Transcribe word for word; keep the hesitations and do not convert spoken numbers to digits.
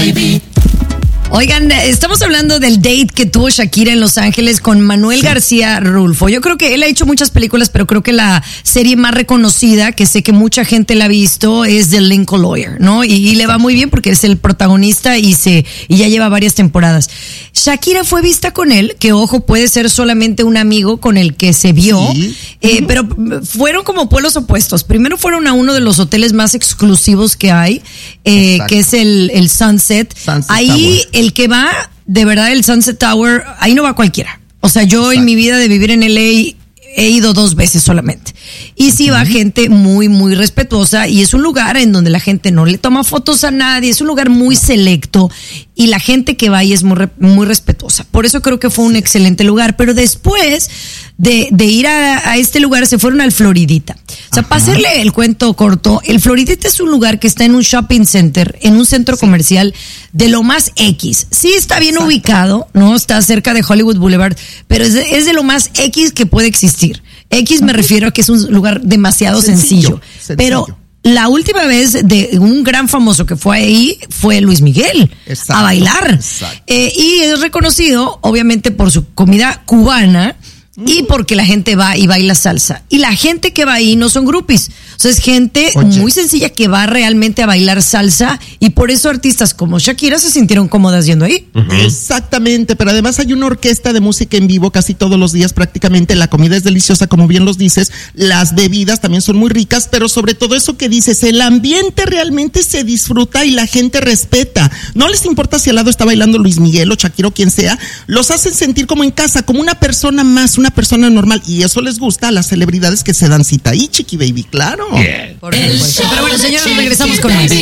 Baby. Oigan, estamos hablando del date que tuvo Shakira en Los Ángeles con Manuel sí. García Rulfo. Yo creo que él ha hecho muchas películas, pero creo que la serie más reconocida, que sé que mucha gente la ha visto, es The Lincoln Lawyer, ¿no? Y, y le va muy bien porque es el protagonista y se y ya lleva varias temporadas. Shakira fue vista con él, que ojo, puede ser solamente un amigo con el que se vio, sí. eh, uh-huh. pero fueron como pueblos opuestos. Primero fueron a uno de los hoteles más exclusivos que hay, eh, que es el, el Sunset. Sunset Ahí Tower. El que va, de verdad, el Sunset Tower, ahí no va cualquiera. O sea, yo Exacto. en mi vida de vivir en L A he ido dos veces solamente. Y sí va gente muy, muy respetuosa y es un lugar en donde la gente no le toma fotos a nadie, es un lugar muy selecto y la gente que va ahí es muy, muy respetuosa. Por eso creo que fue un excelente lugar. Pero después de, de ir a, a este lugar se fueron al Floridita. O sea, Ajá. para hacerle el cuento corto, el Floridita es un lugar que está en un shopping center, en un centro sí. comercial de lo más X. Sí está bien Exacto. ubicado, ¿no? Está cerca de Hollywood Boulevard, pero es de, es de lo más X que puede existir. X me refiero a que es un lugar demasiado sencillo. sencillo, sencillo. Pero la última vez de un gran famoso que fue ahí fue Luis Miguel Exacto. a bailar. Eh, y es reconocido, obviamente, por su comida cubana y porque la gente va y baila salsa. Y la gente que va ahí no son groupies. O sea, es gente Oye. muy sencilla que va realmente a bailar salsa y por eso artistas como Shakira se sintieron cómodas yendo ahí. Uh-huh. Exactamente, pero además hay una orquesta de música en vivo casi todos los días prácticamente. La comida es deliciosa, como bien los dices. Las bebidas también son muy ricas, pero sobre todo eso que dices, el ambiente realmente se disfruta y la gente respeta. No les importa si al lado está bailando Luis Miguel o Shakira o quien sea. Los hacen sentir como en casa, como una persona más, una persona normal. Y eso les gusta a las celebridades que se dan cita ahí, Chiqui Baby, claro. Yeah. Por supuesto. Pero bueno, señores, regresamos con más.